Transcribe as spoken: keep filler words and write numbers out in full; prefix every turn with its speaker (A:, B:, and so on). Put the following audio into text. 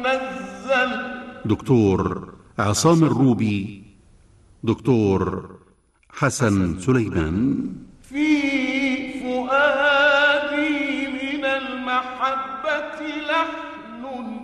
A: منزل.
B: دكتور عصام الروبي، دكتور حسن سليمان.
A: في فؤادي من المحبة لحن